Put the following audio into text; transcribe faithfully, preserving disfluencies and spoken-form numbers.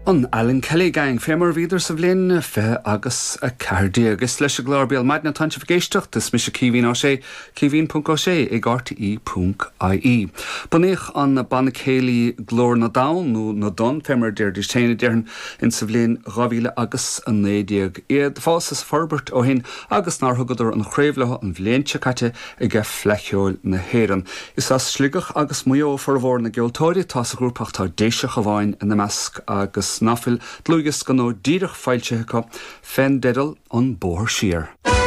An Alan Kelly gang fémar víidir sa bhliain fe agus a cardí agus leis a glórbéal maid na tanse fagéisteach dus mis a cíhín á sé cíhín punt ó sé ag r t í punt i e. Buníoch an na banna céilí glór na dain nó na don fémar déir dis téine déirn in sa bhliain ghobhíle agus an néideag iad fás is Forbert ó hin agus nar thugadidir an chréimhlethe an bhliainte caite i g fleiciúil na héireann. Is as slugach agus muo for bhór na geoltóirí tá sa grúpach tá déiseach a bháin in na measc agus Snaffil dlúgus gan ó díreach fáilte go fen dedal an bór siar.